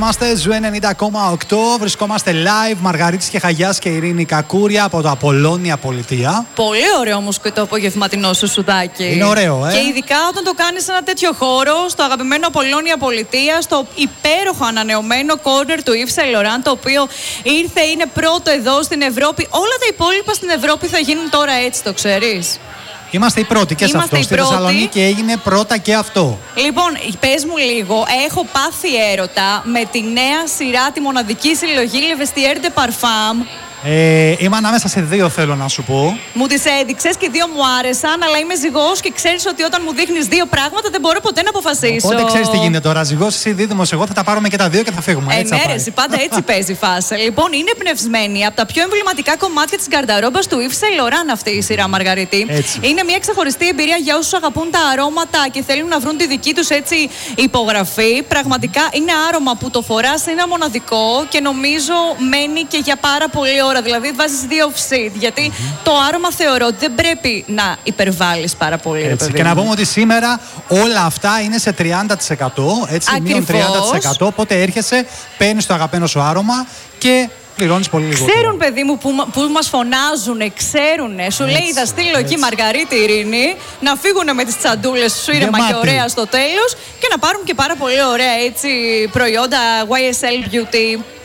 Είμαστε Ζου 90,8. Βρισκόμαστε live. Μαργαρίτης και Χαγιάς και Ειρήνη Κακούρια από το Απολώνια Πολιτεία. Πολύ ωραίο όμως και το απογευματινό σου σουδάκι. Είναι ωραίο, Και ειδικά όταν το κάνεις σε ένα τέτοιο χώρο, στο αγαπημένο Απολώνια Πολιτεία, στο υπέροχο ανανεωμένο corner του Yves Saint Laurent, το οποίο είναι πρώτο εδώ στην Ευρώπη. Όλα τα υπόλοιπα στην Ευρώπη θα γίνουν τώρα έτσι, το ξέρεις. Είμαστε οι πρώτοι και σε αυτό. Στη Θεσσαλονίκη έγινε πρώτα και αυτό. Λοιπόν, πες μου λίγο, έχω πάθει έρωτα με τη νέα σειρά, τη μοναδική συλλογή Le Vestiaire de Parfum. Είμαι ανάμεσα σε δύο, θέλω να σου πω. Μου τις έδειξες και δύο μου άρεσαν, αλλά είμαι ζυγός και ξέρεις ότι όταν μου δείχνεις δύο πράγματα δεν μπορώ ποτέ να αποφασίσω. Οπότε ξέρεις τι γίνεται τώρα. Ζυγός, εσύ δίδυμος, εγώ θα τα πάρουμε και τα δύο και θα φύγουμε. Έτσι ναι, πάντα έτσι παίζει η φάση. Λοιπόν, είναι εμπνευσμένη από τα πιο εμβληματικά κομμάτια της γκαρνταρόμπας του Yves Saint Laurent αυτή η σειρά, Μαργαρίτη. Έτσι. Είναι μια ξεχωριστή εμπειρία για όσους αγαπούν τα αρώματα και θέλουν να βρουν τη δική τους έτσι υπογραφή. Πραγματικά είναι άρωμα που το φοράς, είναι μοναδικό και νομίζω μένει και για πάρα πολύ ώρα. Δηλαδή βάζεις δύο off-seat, γιατί το άρωμα θεωρώ ότι δεν πρέπει να υπερβάλλεις πάρα πολύ. Έτσι. Και να πούμε ότι σήμερα όλα αυτά είναι σε 30%, έτσι, μείον 30%, οπότε έρχεσαι, παίρνεις το αγαπημένο σου άρωμα και πληρώνεις πολύ λίγο. Ξέρουν, παιδί μου, που μας φωνάζουνε, ξέρουνε. Σου λέει, θα στείλω εκεί Μαργαρίτη, Ειρήνη, να φύγουνε με τις τσαντούλες σου ήρεμα και ωραία στο τέλος και να πάρουν και πάρα πολύ ωραία έτσι προϊόντα YSL Beauty.